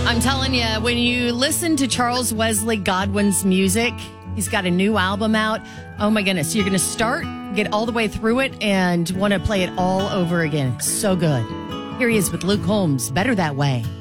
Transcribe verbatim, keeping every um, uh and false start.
I'm telling you, when you listen to Charles Wesley Godwin's music, he's got a new album out. Oh my goodness. You're going to start, get all the way through it, and want to play it all over again. So good. Here he is with Luke Holmes, Better That Way.